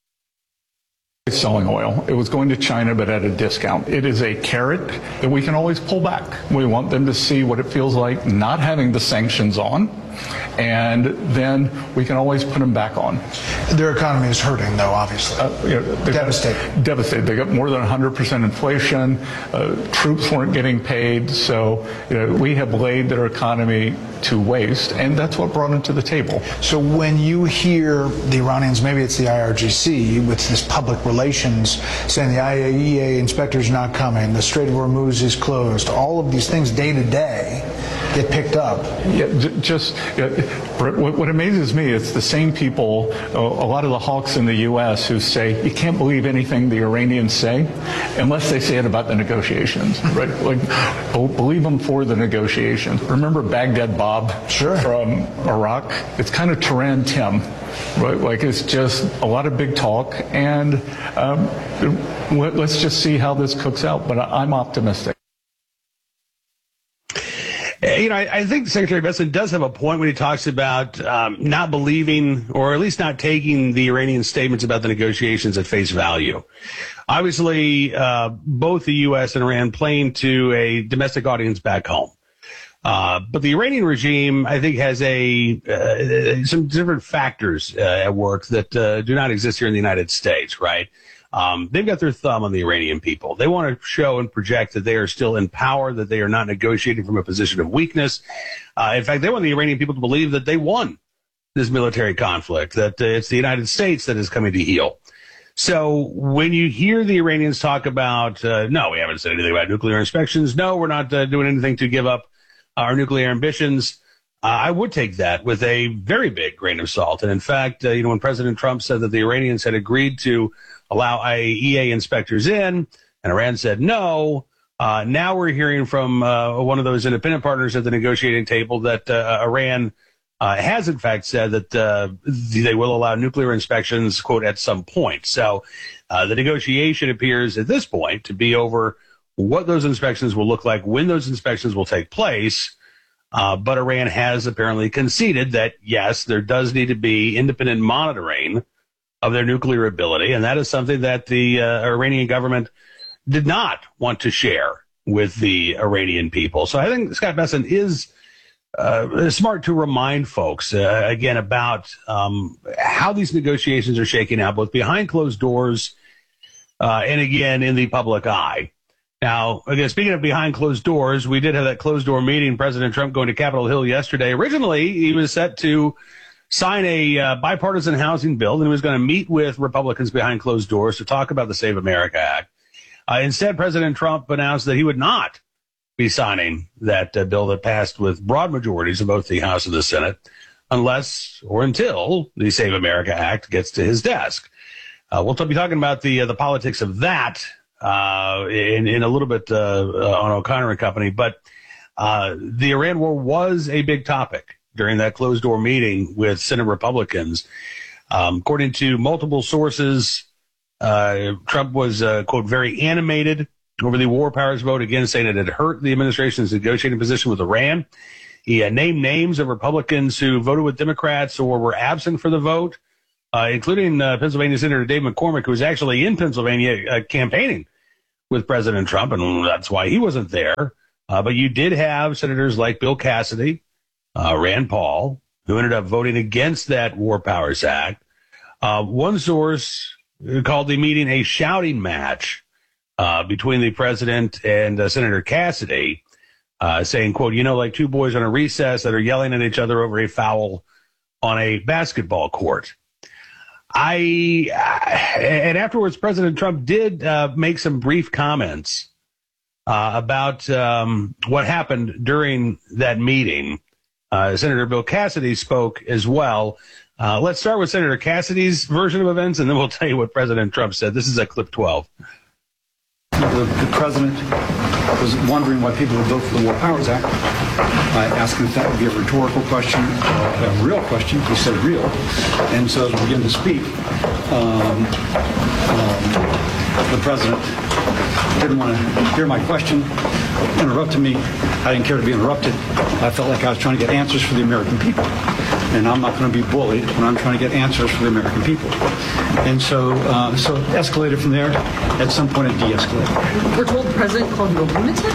Selling oil. It was going to China, but at a discount. It is a carrot that we can always pull back. We want them to see what it feels like not having the sanctions on, and then we can always put them back on. Their economy is hurting, though, obviously. Uh, you know, devastated. Got, devastated. They got more than one hundred percent inflation. Uh, troops weren't getting paid. So you know, we have laid their economy to waste, and that's what brought them to the table. So when you hear the Iranians, maybe it's the I R G C, with this public relations saying the I A E A inspector's not coming, the Strait of Hormuz is closed, all of these things day to day get picked up. Yeah, just yeah, what, what amazes me is the same people, uh, a lot of the hawks in the U S who say you can't believe anything the Iranians say unless they say it about the negotiations, right? Like, believe them for the negotiations. Remember Baghdad Bob sure. from Iraq? It's kind of Tehran Tim. Right, like it's just a lot of big talk, and um, let's just see how this cooks out. But I'm optimistic. You know, I, I think Secretary Bessent does have a point when he talks about um, not believing, or at least not taking the Iranian statements about the negotiations at face value. Obviously, uh, both the U S and Iran playing to a domestic audience back home. Uh, but the Iranian regime, I think, has a uh, some different factors uh, at work that uh, do not exist here in the United States, right? Um, they've got their thumb on the Iranian people. They want to show and project that they are still in power, that they are not negotiating from a position of weakness. Uh, in fact, they want the Iranian people to believe that they won this military conflict, that uh, it's the United States that is coming to heel. So when you hear the Iranians talk about, uh, no, we haven't said anything about nuclear inspections, no, we're not uh, doing anything to give up our nuclear ambitions, uh, I would take that with a very big grain of salt. And in fact, uh, you know, when President Trump said that the Iranians had agreed to allow I A E A inspectors in, and Iran said no, uh, now we're hearing from uh, one of those independent partners at the negotiating table that uh, Iran uh, has in fact said that uh, they will allow nuclear inspections, quote, at some point. So uh, the negotiation appears at this point to be over what those inspections will look like, when those inspections will take place. Uh, but Iran has apparently conceded that, yes, there does need to be independent monitoring of their nuclear ability. And that is something that the uh, Iranian government did not want to share with the Iranian people. So I think Scott Bessent is uh, smart to remind folks, uh, again, about um, how these negotiations are shaking out, both behind closed doors uh, and, again, in the public eye. Now, again, speaking of behind closed doors, we did have that closed door meeting. President Trump going to Capitol Hill yesterday. Originally, he was set to sign a uh, bipartisan housing bill, and he was going to meet with Republicans behind closed doors to talk about the Save America Act. Uh, instead, President Trump announced that he would not be signing that uh, bill that passed with broad majorities in both the House and the Senate unless or until the Save America Act gets to his desk. Uh, we'll be talking about the uh, the politics of that uh, in, in a little bit uh, uh, on O'Connor and Company. But uh, the Iran war was a big topic during that closed-door meeting with Senate Republicans. Um, according to multiple sources, uh, Trump was, uh, quote, very animated over the war powers vote, again saying it had hurt the administration's negotiating position with Iran. He uh, named names of Republicans who voted with Democrats or were absent for the vote, uh, including uh, Pennsylvania Senator Dave McCormick, who was actually in Pennsylvania uh, campaigning with President Trump, and that's why he wasn't there. Uh, but you did have senators like Bill Cassidy, uh, Rand Paul, who ended up voting against that War Powers Act. Uh, one source called the meeting a shouting match uh, between the president and uh, Senator Cassidy, uh, saying, quote, you know, like two boys on a recess that are yelling at each other over a foul on a basketball court. I, uh, and afterwards, President Trump did uh, make some brief comments uh, about um, what happened during that meeting. Uh, Senator Bill Cassidy spoke as well. Uh, let's start with Senator Cassidy's version of events, and then we'll tell you what President Trump said. This is at clip twelve. The, the president was wondering why people would vote for the War Powers Act. I asked him if that would be a rhetorical question or a real question. He said real. And so as we began to speak, um, um, the president didn't want to hear my question, interrupted me. I didn't care to be interrupted. I felt like I was trying to get answers for the American people. And I'm not going to be bullied when I'm trying to get answers for the American people. And so uh, so it escalated from there. At some point, it de-escalated. We're told the president called you a lunatic?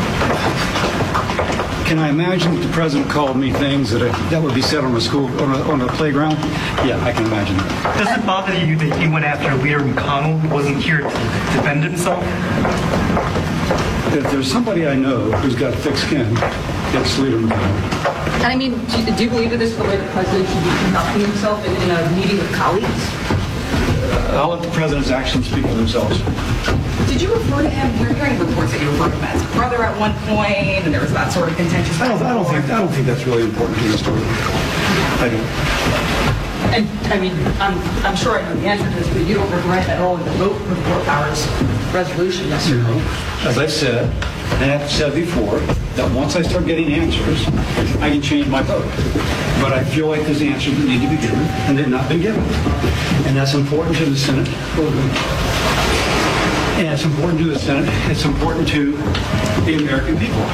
Can I imagine if the president called me things that are, that would be said on a school, on a, on a playground? Yeah, I can imagine that. Does it bother you that he went after Leader McConnell, who wasn't here to defend himself? If there's somebody I know who's got thick skin, it's Leader McConnell. And I mean, do you, do you believe it is the way the president should be conducting himself in, in a meeting with colleagues? Uh, I'll let the president's actions speak for themselves. Did you refer to him? We're hearing reports that you referred to him as a brother at one point, and there was that sort of contentious. I don't, I don't think I don't think that's really important to the story. I don't. And I mean, I'm I'm sure I know the answer to this, but you don't regret at all the vote for the War Powers resolution yesterday. No. As I've said, and I've said before, that once I start getting answers, I can change my vote. But I feel like there's answers that need to be given, and they've not been given. And that's important to the Senate. And it's important to the Senate. It's important to the American people.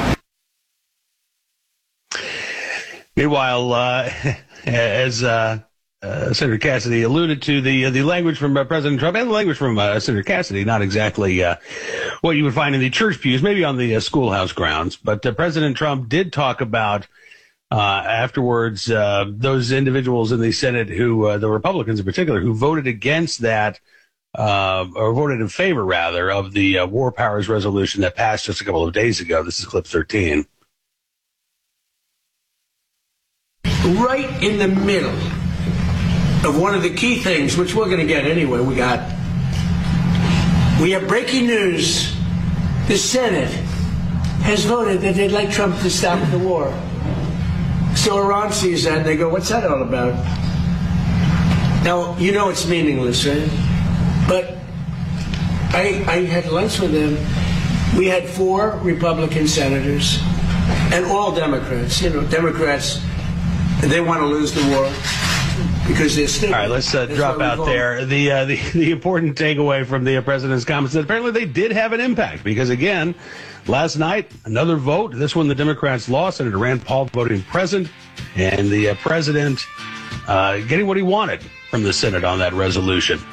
Meanwhile, uh, as uh, uh, Senator Cassidy alluded to, the uh, the language from uh, President Trump and the language from uh, Senator Cassidy, not exactly uh, what you would find in the church pews, maybe on the uh, schoolhouse grounds. But uh, President Trump did talk about uh, afterwards uh, those individuals in the Senate who, uh, the Republicans in particular, who voted against that, uh, or voted in favor, rather, of the uh, War Powers resolution that passed just a couple of days ago. This is clip thirteen. Right in the middle of one of the key things, which we're going to get anyway, we got, we have breaking news. The Senate has voted that they'd like Trump to stop the war. So Iran sees that and they go, what's that all about? Now, you know it's meaningless, right? But I, I had lunch with them. We had four Republican senators and all Democrats. You know, Democrats, they want to lose the war because they're still. All right, let's uh, drop out there. The, uh, the the important takeaway from the uh, president's comments that apparently they did have an impact because, again, last night, another vote. This one the Democrats lost. Senator Rand Paul voting present, and the uh, president uh, getting what he wanted from the Senate on that resolution.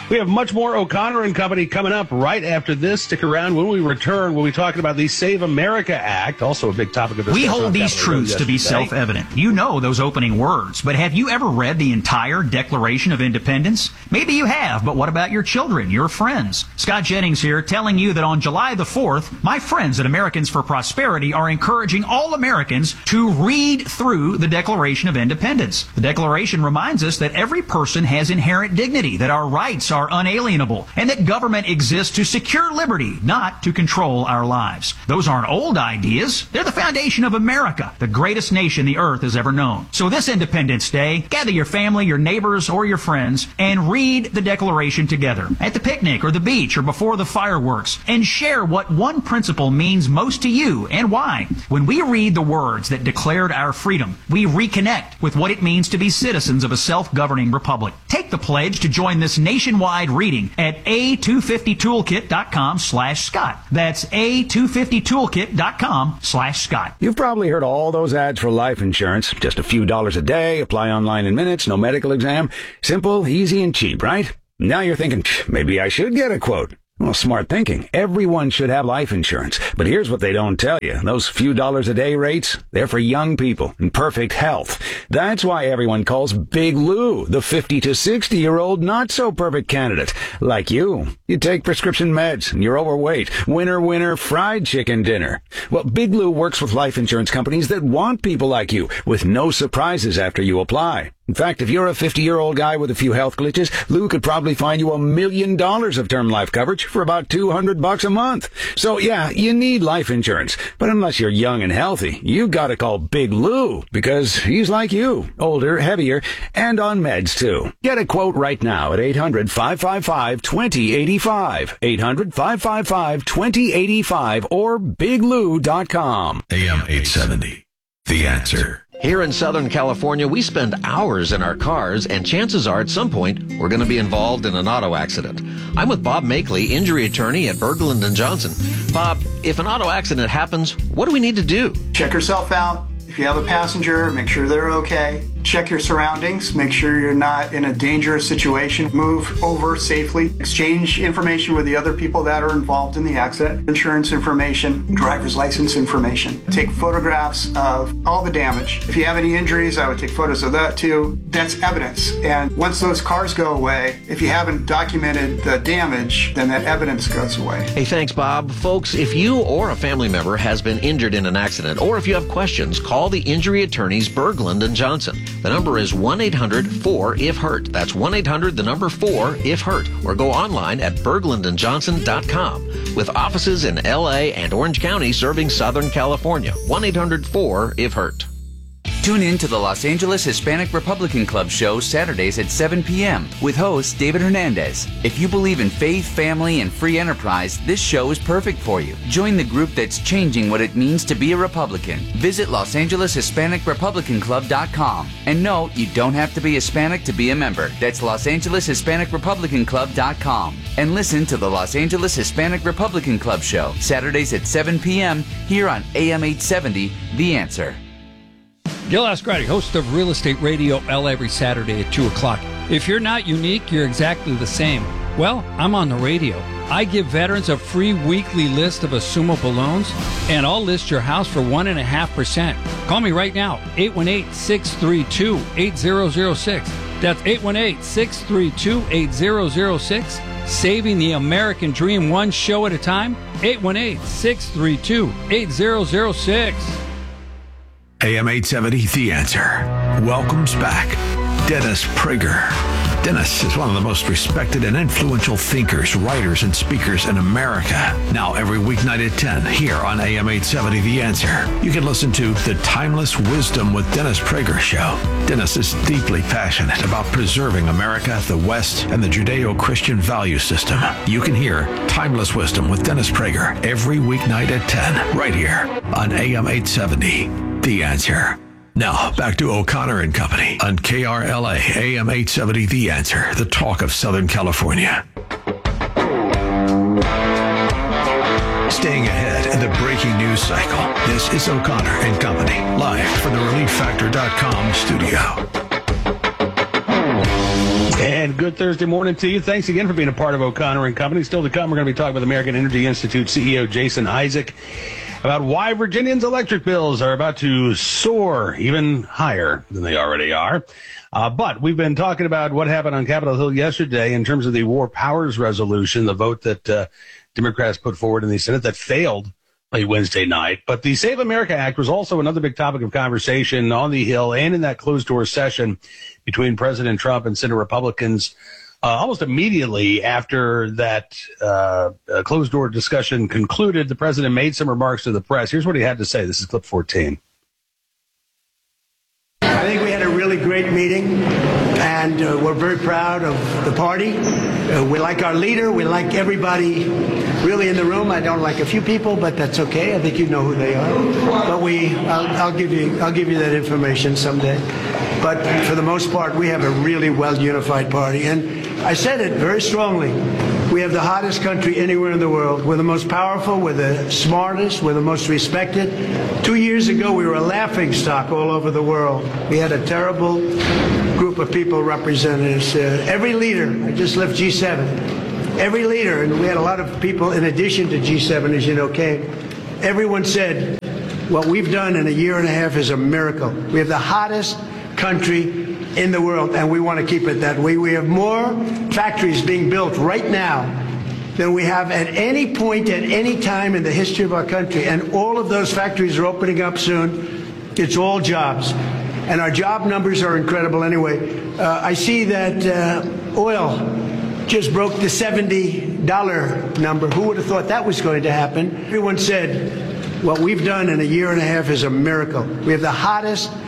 We have much more O'Connor and Company coming up right after this. Stick around. When we return, we'll be talking about the Save America Act, also a big topic of discussion. We hold these truths to be self-evident. You know those opening words, but have you ever read the entire Declaration of Independence? Maybe you have, but what about your children, your friends? Scott Jennings here, telling you that on July the fourth, my friends at Americans for Prosperity are encouraging all Americans to read through the Declaration of Independence. The Declaration reminds us that every person has inherent dignity, that our rights are unalienable, and that government exists to secure liberty, not to control our lives. Those aren't old ideas. They're the foundation of America, the greatest nation the earth has ever known. So this Independence Day, gather your family, your neighbors, or your friends, and read the Declaration together at the picnic or the beach or before the fireworks, and share what one principle means most to you and why. When we read the words that declared our freedom, we reconnect with what it means to be citizens of a self-governing republic. Take the pledge to join this nationwide reading at A two fifty toolkit dot com slash Scott. That's A two fifty toolkit dot com slash Scott. You've probably heard all those ads for life insurance. Just a few dollars a day, apply online in minutes, no medical exam. Simple, easy, and cheap, right? Now you're thinking, maybe I should get a quote. Well, smart thinking. Everyone should have life insurance. But here's what they don't tell you. Those few dollars a day rates, they're for young people in perfect health. That's why everyone calls Big Lou the fifty to sixty year old not so perfect candidate. Like you. You take prescription meds and you're overweight. Winner, winner, fried chicken dinner. Well, Big Lou works with life insurance companies that want people like you with no surprises after you apply. In fact, if you're a fifty-year-old guy with a few health glitches, Lou could probably find you a million dollars of term life coverage for about two hundred bucks a month. So yeah, you need life insurance. But unless you're young and healthy, you gotta call Big Lou because he's like you, older, heavier, and on meds too. Get a quote right now at eight hundred, five five five, two zero eight five, eight hundred, five five five, two zero eight five or big lou dot com. A M eight seventy, The Answer. Here in Southern California, we spend hours in our cars, and chances are at some point we're going to be involved in an auto accident. I'm with Bob Makeley, injury attorney at Berglund and Johnson. Bob, if an auto accident happens, what do we need to do? Check yourself out. If you have a passenger, make sure they're okay. Check your surroundings. Make sure you're not in a dangerous situation. Move over safely. Exchange information with the other people that are involved in the accident. Insurance information, driver's license information. Take photographs of all the damage. If you have any injuries, I would take photos of that too. That's evidence. And once those cars go away, if you haven't documented the damage, then that evidence goes away. Hey, thanks, Bob. Folks, if you or a family member has been injured in an accident, or if you have questions, call the injury attorneys Berglund and Johnson. The number is one eight hundred four if hurt. That's one eight hundred, the number four if hurt. Or go online at berglund and johnson dot com. With offices in L A and Orange County serving Southern California. one eight hundred four if hurt. Tune in to the Los Angeles Hispanic Republican Club show Saturdays at seven p.m. with host David Hernandez. If you believe in faith, family, and free enterprise, this show is perfect for you. Join the group that's changing what it means to be a Republican. Visit los angeles hispanic republican club dot com. And no, you don't have to be Hispanic to be a member. That's los angeles hispanic republican club dot com. And listen to the Los Angeles Hispanic Republican Club show Saturdays at seven p.m. here on A M eight seventy, The Answer. Gil Ascardi, host of Real Estate Radio L every Saturday at two o'clock. If you're not unique, you're exactly the same. Well, I'm on the radio. I give veterans a free weekly list of assumable loans, and I'll list your house for one point five percent. Call me right now, eight one eight, six three two, eight zero zero six. That's eight one eight, six three two, eight zero zero six. Saving the American dream one show at a time, eight one eight, six three two, eight zero zero six. A M eight seventy, The Answer, welcomes back Dennis Prager. Dennis is one of the most respected and influential thinkers, writers, and speakers in America. Now every weeknight at ten here on A M eight seventy, The Answer, you can listen to The Timeless Wisdom with Dennis Prager show. Dennis is deeply passionate about preserving America, the West, and the Judeo-Christian value system. You can hear Timeless Wisdom with Dennis Prager every weeknight at ten right here on A M eight seventy, The Answer. Now, back to O'Connor and Company on K R L A, A M eight seventy, The Answer, the talk of Southern California. Staying ahead in the breaking news cycle, this is O'Connor and Company, live from the relief factor dot com studio. And good Thursday morning to you. Thanks again for being a part of O'Connor and Company. Still to come, we're going to be talking with American Energy Institute C E O Jason Isaac about why Virginians' electric bills are about to soar even higher than they already are. Uh, but we've been talking about what happened on Capitol Hill yesterday in terms of the War Powers Resolution, the vote that uh, Democrats put forward in the Senate that failed late Wednesday night. But the Save America Act was also another big topic of conversation on the Hill and in that closed-door session between President Trump and Senate Republicans uh, almost immediately after that uh, uh, closed-door discussion concluded. The president made some remarks to the press. Here's what he had to say. This is clip fourteen. I think we had a really great meeting, and uh, we're very proud of the party. Uh, we like our leader. We like everybody really in the room. I don't like a few people, but that's okay. I think you know who they are. But we, I'll, I'll give you, I'll give you that information someday. But for the most part, we have a really well-unified party. And I said it very strongly. We have the hottest country anywhere in the world. We're the most powerful. We're the smartest. We're the most respected. Two years ago, we were a laughingstock all over the world. We had a terrible group of people representing us. Uh, every leader, I just left G seven, every leader, and we had a lot of people in addition to G seven, as you know, came. Everyone said, what we've done in a year and a half is a miracle. We have the hottest country in the world, and we want to keep it that way. We have more factories being built right now than we have at any point at any time in the history of our country, and all of those factories are opening up soon. It's all jobs, and our job numbers are incredible anyway. Uh, I see that uh, oil just broke the seventy dollar number. Who would have thought that was going to happen? Everyone said what we've done in a year and a half is a miracle. We have the hottest